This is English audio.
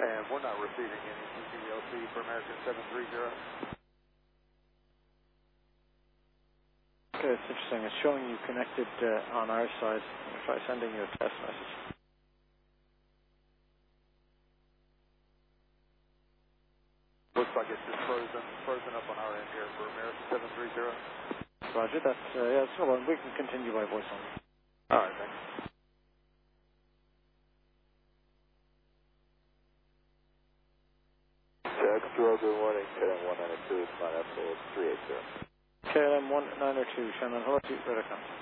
And we're not receiving any CCLC for American 730. Okay, it's interesting. It's showing you connected on our side. I'll try sending you a test message. Looks like it's just frozen up on our end here for American 730. Roger, that's, yeah, so on. We can continue by voice only. All right, thanks. Extra good morning, KLM 192, flight absolute 380. KLM 192, Shannon, hello to you, better come.